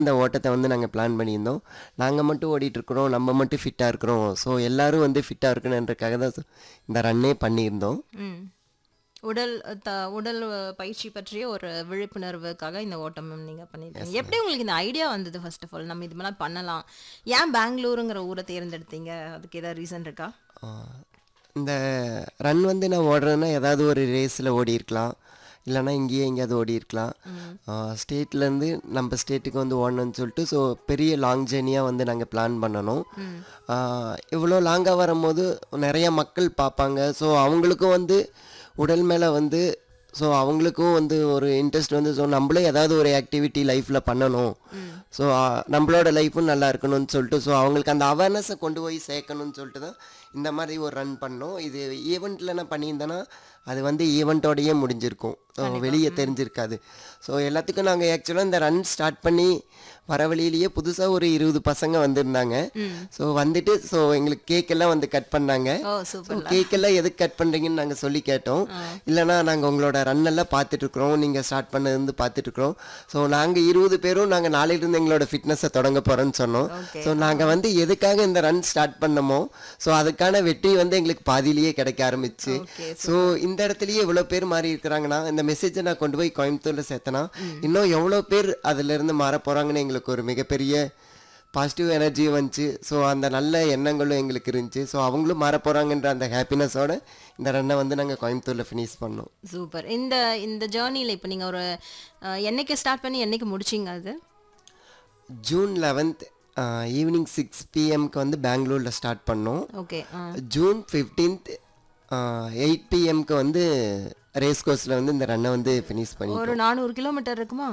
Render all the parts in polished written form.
இந்த ஓட்டத்தை வந்து நாங்கள் பிளான் பண்ணியிருந்தோம். நாங்கள் மட்டும் ஓடிட்டுருக்குறோம், நம்ம மட்டும் ஃபிட்டாக இருக்கிறோம். ஸோ எல்லாரும் வந்து ஃபிட்டாக இருக்கணுன்றக்காக தான் இந்த ரன்னே பண்ணியிருந்தோம். ம். உடல் உடல் பயிற்சி பற்றிய ஒரு விழிப்புணர்வுக்காக இந்த ஓட்டம் நீங்க பண்ணியிருக்கீங்க. எப்படி உங்களுக்கு இந்த ஐடியா வந்தது? ஃபர்ஸ்ட் ஆஃப் ஆல் நம்ம இது மாதிரிலாம் பண்ணலாம். ஏன் பெங்களூருங்கிற ஊரை தேர்ந்தெடுத்தீங்க? அதுக்கு ஏதாவது ரீசன் இருக்கா? ஆ, இந்த ரன் வந்து நான் ஓடுறேன்னா ஏதாவது ஒரு ரேஸில் ஓடி இருக்கலாம், இல்லைன்னா இங்கேயே எங்கேயாவது ஓடி இருக்கலாம். ஸ்டேட்லேருந்து நம்ம ஸ்டேட்டுக்கு வந்து ஓடணும்னு சொல்லிட்டு ஸோ பெரிய லாங் ஜேர்னியாக வந்து நாங்கள் பிளான் பண்ணணும். ஆ, இவ்வளோ லாங்காக வரும்போது நிறைய மக்கள் பார்ப்பாங்க. ஸோ அவங்களுக்கும் வந்து உடல் மேலே வந்து ஸோ அவங்களுக்கும் வந்து ஒரு இன்ட்ரெஸ்ட் வந்து ஸோ நம்மளே ஏதாவது ஒரு ஆக்டிவிட்டி லைஃப்பில் பண்ணணும். ஸோ நம்மளோட லைஃப்பும் நல்லா இருக்கணும்னு சொல்லிட்டு ஸோ அவங்களுக்கு அந்த அவேர்னஸை கொண்டு போய் சேர்க்கணும்னு சொல்லிட்டு தான் இந்த மாதிரி ஒரு ரன் பண்ணோம். இது ஈவெண்ட்டில் நான் பண்ணியிருந்தேன்னா அது வந்து ஈவெண்ட்டோடையே முடிஞ்சிருக்கும். ஸோ வெளியே தெரிஞ்சிருக்காது. ஸோ எல்லாத்துக்கும் நாங்கள் ஆக்சுவலாக இந்த ரன் ஸ்டார்ட் பண்ணி வர வழியிலேயே புதுசாக ஒரு 20 பசங்க வந்திருந்தாங்க. ஸோ வந்துட்டு ஸோ எங்களுக்கு கேக்கெல்லாம் வந்து கட் பண்ணாங்க. ஓ ஸோ சூப்பர். கேக்கெல்லாம் எதுக்கு கட் பண்ணுறீங்கன்னு நாங்கள் சொல்லி கேட்டோம். இல்லைனா நாங்கள் உங்களோட ரன்னெல்லாம் பார்த்துட்ருக்குறோம், நீங்கள் ஸ்டார்ட் பண்ணது வந்து பார்த்துட்ருக்குறோம். ஸோ நாங்கள் 20 பேரும் நாங்கள் நாளையிலிருந்து எங்களோட ஃபிட்னஸை தொடங்க போகிறோன்னு சொன்னோம். ஓகே. ஸோ நாங்கள் வந்து எதுக்காக இந்த ரன் ஸ்டார்ட் பண்ணமோ ஸோ அதுக்கான வெற்றி வந்து எங்களுக்கு பாதியிலேயே கிடைக்க ஆரம்பிச்சு. ஓகே. ஸோ இந்த இடத்துலயே எவ்வளோ பேர் மாறி இருக்கிறாங்கன்னா இந்த மெசேஜை நான் கொண்டு போய் கோயம்புத்தூரில் சேர்த்தனா இன்னும் எவ்வளோ பேர் அதிலிருந்து மாற போகிறாங்கன்னு எங்களுக்கு ஒரு மிகப்பெரிய பாசிட்டிவ் எனர்ஜி வந்துச்சு. ஸோ அந்த நல்ல எண்ணங்களும் எங்களுக்கு இருந்துச்சு. ஸோ அவங்களும் மாற போகிறாங்கன்ற அந்த ஹாப்பினஸோட இந்த ரன்னை வந்து நாங்கள் கோயம்புத்தூரில் ஃபினிஷ் பண்ணோம். சூப்பர். இந்த இந்த ஜேர்னில இப்போ நீங்க ஒரு என்னைக்கு ஸ்டார்ட் பண்ணி என்னைக்கு முடிச்சீங்க அது? ஜூன் 11th ஈவினிங் 6 PM வந்து பெங்களூரில் ஸ்டார்ட் பண்ணோம். ஓகே. ஜூன் 15th 8 PM வந்து ரேஸ் கோர்ஸில் வந்து இந்த ரன்னை வந்து ஃபினிஷ் பண்ணி ஒரு 400 கிலோமீட்டர் இருக்குமா?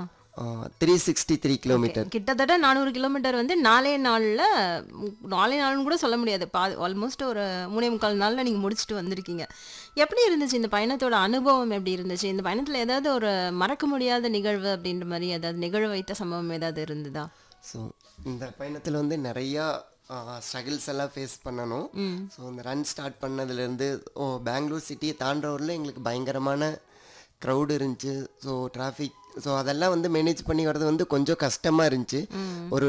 363 கிலோமீட்டர். கிட்டத்தட்ட 400 கிலோமீட்டர் வந்து நாலே நாள்னு கூட சொல்ல முடியாது. ஆல்மோஸ்ட் ஒரு 3.25 நாள்ல நீங்க முடிச்சுட்டு வந்திருக்கீங்க. எப்படி இருந்துச்சு இந்த பயணத்தோட அனுபவம்? எப்படி இருந்துச்சு இந்த பயணத்துல? ஏதாவது ஒரு மறக்க முடியாத நிகழ்வு அப்படின்ற மாதிரி ஏதாவது நிகழ வைத்த சம்பவம் ஏதாவது இருந்ததா? ஸோ இந்த பயணத்தில் வந்து நிறையா ஸ்ட்ரகிள்ஸ் எல்லாம் ஃபேஸ் பண்ணணும். ஸோ இந்த ரன் ஸ்டார்ட் பண்ணதுலேருந்து பெங்களூர் சிட்டியை தாண்டவரில் எங்களுக்கு பயங்கரமான க்ரௌடு இருந்துச்சு. ஸோ டிராஃபிக் ஸோ அதெல்லாம் வந்து மேனேஜ் பண்ணி வர்றது வந்து கொஞ்சம் கஷ்டமாக இருந்துச்சு. ஒரு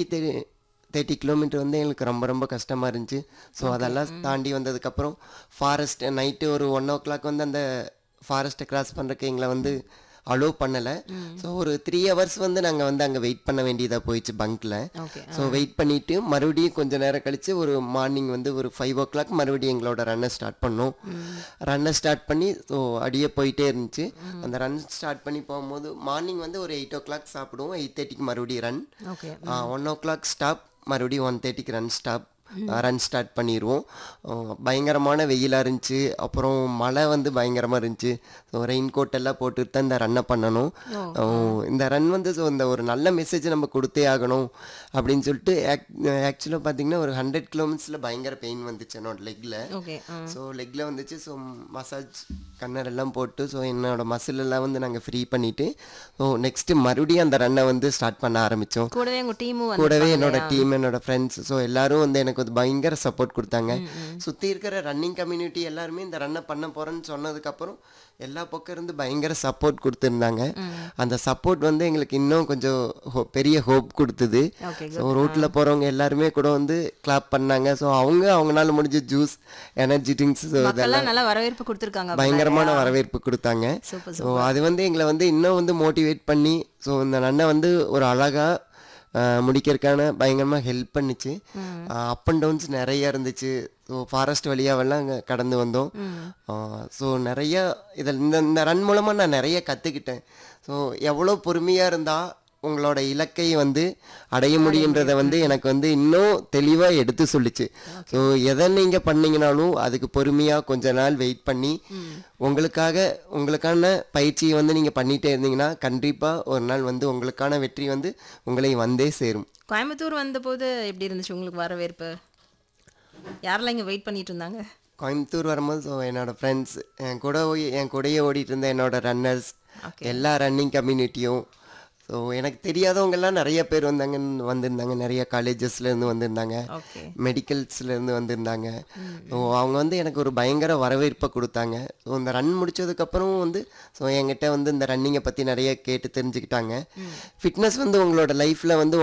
20-30 கிலோமீட்டர் வந்து எங்களுக்கு ரொம்ப ரொம்ப கஷ்டமாக இருந்துச்சு. ஸோ அதெல்லாம் தாண்டி வந்ததுக்கப்புறம் ஃபாரஸ்ட் நைட்டு ஒரு 1 o'clock வந்து அந்த ஃபாரஸ்ட்டை கிராஸ் பண்ணுறக்கு எங்களை வந்து அலோவ் பண்ணலை. ஸோ ஒரு 3 hours வந்து நாங்கள் வந்து அங்கே வெயிட் பண்ண வேண்டியதாக போயிடுச்சு பங்க்கில். ஓகே. ஸோ வெயிட் பண்ணிவிட்டு மறுபடியும் கொஞ்சம் நேரம் கழித்து ஒரு மார்னிங் வந்து ஒரு 5 o'clock மறுபடியும் எங்களோட ரன்னை ஸ்டார்ட் பண்ணோம். ரன்னை ஸ்டார்ட் பண்ணி ஸோ அடியே போயிட்டே இருந்துச்சு. அந்த ரன் ஸ்டார்ட் பண்ணி போகும்போது மார்னிங் வந்து ஒரு 8 o'clock சாப்பிடுவோம். 8:30க்கு மறுபடியும் ரன். ஓகே. 1 o'clock ஸ்டாப், மறுபடியும் 1:30க்கு ரன் ஸ்டாப். ரன் ஸ்டார்ட் பண்ணிடுவோம். பயங்கரமான வெயிலாக இருந்துச்சு. அப்புறம் மழை வந்து பயங்கரமாக இருந்துச்சு. ஸோ ரெயின் கோட் எல்லாம் போட்டுட்டு தான் இந்த ரன்னை பண்ணணும். இந்த ரன் வந்து ஸோ இந்த ஒரு நல்ல மெசேஜ் நம்ம கொடுத்தே ஆகணும் அப்படின்னு சொல்லிட்டு ஆக்சுவலாக பார்த்தீங்கன்னா ஒரு 100 கிலோமீட்டர்ஸில் பயங்கர பெயின் வந்துச்சு என்னோட லெக்கில். ஓகே. ஸோ லெக்கில் வந்துச்சு. ஸோ மசாஜ் கன்னர் எல்லாம் போட்டு ஸோ என்னோட மசில் எல்லாம் வந்து நாங்கள் ஃப்ரீ பண்ணிவிட்டு ஸோ நெக்ஸ்ட்டு மறுபடியும் அந்த ரன்னை வந்து ஸ்டார்ட் பண்ண ஆரம்பித்தோம். கூடவே உங்க டீமும் கூடவே என்னோட டீம், என்னோட ஃப்ரெண்ட்ஸ் ஸோ எல்லாரும் வந்து எனக்கு வந்து பயங்கர சப்போர்ட் கொடுத்தாங்க. சுற்றி இருக்கிற ரன்னிங் கம்யூனிட்டி எல்லாருமே இந்த ரன்னை பண்ண போகிறேன்னு சொன்னதுக்கப்புறம் எல்லா பக்கம் இருந்து பயங்கர சப்போர்ட் கொடுத்துருந்தாங்க. அந்த சப்போர்ட் வந்து எங்களுக்கு இன்னும் கொஞ்சம் பெரிய ஹோப் கொடுத்தது. ஓகே. ஸோ ரோட்டில் போகிறவங்க எல்லாருமே கூட வந்து கிளாப் பண்ணாங்க. ஸோ அவங்களால முடிஞ்ச ஜூஸ், எனர்ஜி ட்ரிங்க்ஸ் ஸோ மக்கள்லாம் நல்லா வரவேற்பு கொடுத்துருக்காங்க. பயங்கரமான வரவேற்பு கொடுத்தாங்க. சூப்பர். ஸோ அது வந்து எங்களை வந்து இன்னும் வந்து மோட்டிவேட் பண்ணி ஸோ இந்த ரன்னை வந்து ஒரு அழகாக முடிக்கிறதுக்கான பயங்கரமாக ஹெல்ப் பண்ணிச்சு. அப் அண்ட் டவுன்ஸ் நிறையா இருந்துச்சு. ஸோ ஃபாரஸ்ட் வழியாவெல்லாம் கடந்து வந்தோம். ஸோ நிறையா இதில் இந்த ரன் மூலமாக நான் நிறைய கற்றுக்கிட்டேன். ஸோ எவ்வளோ பொறுமையாக இருந்தால் உங்களோட இலக்கை வந்து அடைய முடியுன்றதை வந்து எனக்கு வந்து இன்னும் தெளிவாக எடுத்து சொல்லிச்சு. ஸோ எதை நீங்கள் பண்ணீங்கனாலும் அதுக்கு பொறுமையாக கொஞ்ச நாள் வெயிட் பண்ணி உங்களுக்கான பயிற்சியை வந்து நீங்கள் பண்ணிகிட்டே இருந்தீங்கன்னா கண்டிப்பாக ஒரு நாள் வந்து உங்களுக்கான வெற்றி வந்து உங்களை வந்தே சேரும். கோயம்புத்தூர் வந்தபோது எப்படி இருந்துச்சு உங்களுக்கு வரவேற்பு? யாரெல்லாம் இங்கே வெயிட் பண்ணிட்டு இருந்தாங்க? கோயம்புத்தூர் வரும்போது ஸோ என்னோடய ஃப்ரெண்ட்ஸ், என் கூடயே ஓடிட்டு இருந்த என்னோட ரன்னர்ஸ், எல்லா ரன்னிங் கம்யூனிட்டியும் ஸோ எனக்கு தெரியாதவங்கெல்லாம் நிறைய பேர் வந்திருந்தாங்க, நிறைய காலேஜஸ்லேருந்து வந்திருந்தாங்க, ஓகே. மெடிக்கல்ஸ்லேருந்து வந்திருந்தாங்க. ஸோ அவங்க எனக்கு ஒரு பயங்கர வரவேற்பை கொடுத்தாங்க. ஸோ இந்த ரன் முடிச்சதுக்கப்புறம் ஸோ என்கிட்ட இந்த ரன்னிங்கை பற்றி நிறைய கேட்டு தெரிஞ்சுக்கிட்டாங்க. ஃபிட்னஸ் உங்களோட லைஃப்பில்